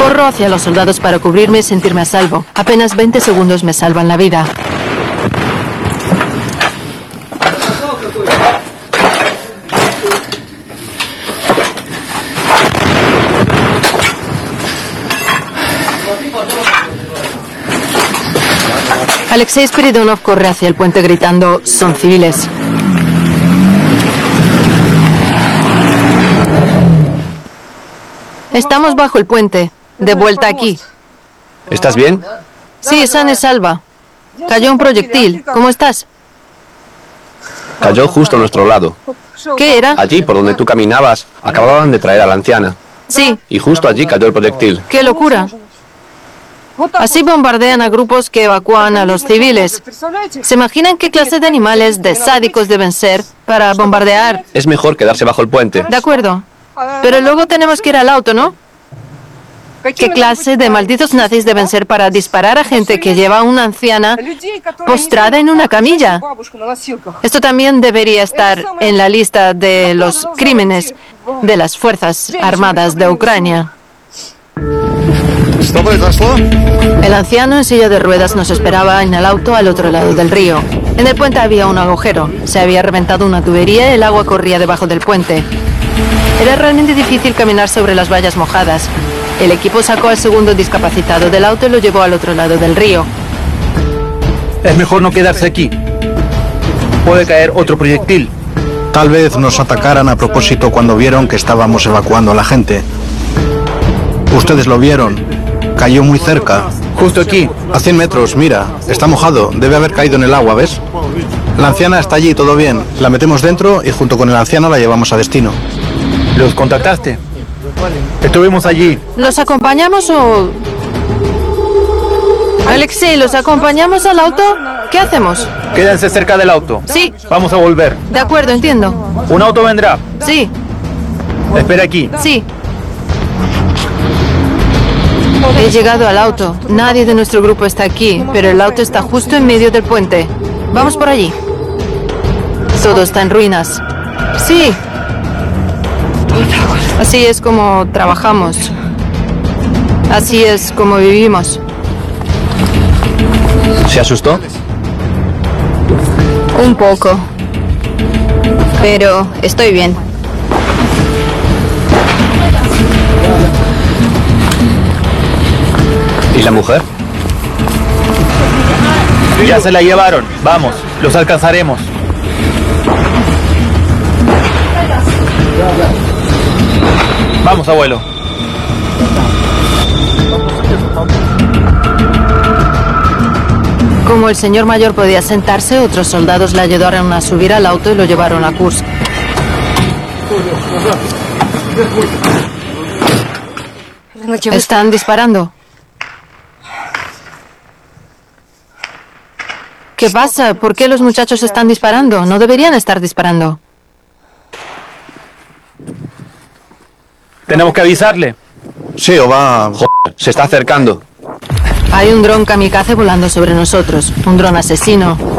Corro hacia los soldados para cubrirme y sentirme a salvo. Apenas 20 segundos me salvan la vida. Alexei Spiridonov corre hacia el puente gritando: son civiles. Estamos bajo el puente, de vuelta aquí. ¿Estás bien? Sí, sana y salva. Cayó un proyectil. ¿Cómo estás? Cayó justo a nuestro lado. ¿Qué era? Allí, por donde tú caminabas, acababan de traer a la anciana. Sí. Y justo allí cayó el proyectil. ¡Qué locura! Así bombardean a grupos que evacúan a los civiles. ¿Se imaginan qué clase de animales, de sádicos deben ser para bombardear? Es mejor quedarse bajo el puente. De acuerdo. Pero luego tenemos que ir al auto, ¿no? ¿Qué clase de malditos nazis deben ser para disparar a gente que lleva a una anciana postrada en una camilla? Esto también debería estar en la lista de los crímenes de las Fuerzas Armadas de Ucrania. El anciano en silla de ruedas nos esperaba en el auto al otro lado del río. En el puente había un agujero. Se había reventado una tubería y el agua corría debajo del puente. Era realmente difícil caminar sobre las vallas mojadas. El equipo sacó al segundo discapacitado del auto y lo llevó al otro lado del río. Es mejor no quedarse aquí. Puede caer otro proyectil. Tal vez nos atacaran a propósito cuando vieron que estábamos evacuando a la gente. Ustedes lo vieron. Cayó muy cerca. Justo aquí. A 100 metros, mira. Está mojado. Debe haber caído en el agua, ¿ves? La anciana está allí, todo bien. La metemos dentro y junto con el anciano la llevamos a destino. ¿Los contactaste? Estuvimos allí. ¿Los acompañamos o...? Alexei, ¿los acompañamos al auto? ¿Qué hacemos? Quédense cerca del auto. Sí. Vamos a volver. De acuerdo, entiendo. Un auto vendrá. Sí. Espera aquí. Sí. He llegado al auto. Nadie de nuestro grupo está aquí, pero el auto está justo en medio del puente. Vamos por allí. Todo está en ruinas. Sí. Así es como trabajamos. Así es como vivimos. ¿Se asustó? Un poco. Pero estoy bien. ¿Y la mujer? Ya se la llevaron. Vamos, los alcanzaremos. Vamos, abuelo. Como el señor mayor podía sentarse, otros soldados le ayudaron a subir al auto y lo llevaron a Kursk. Están disparando. ¿Qué pasa? ¿Por qué los muchachos están disparando? No deberían estar disparando. Tenemos que avisarle. Sí, o va... Joder, se está acercando. Hay un dron kamikaze volando sobre nosotros. Un dron asesino.